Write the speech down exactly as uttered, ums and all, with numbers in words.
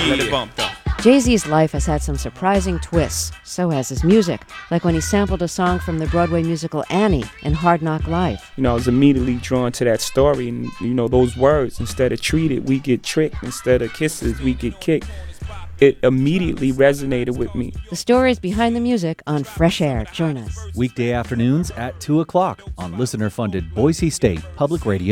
Let it bump, though. Jay-Z's life has had some surprising twists. So has his music, like when he sampled a song from the Broadway musical Annie in Hard Knock Life. You know, I was immediately drawn to that story, and, you know, those words, instead of treated, we get tricked. Instead of kisses, we get kicked. It immediately resonated with me. The stories behind the music on Fresh Air. Join us. Weekday afternoons at two o'clock on listener-funded Boise State Public Radio.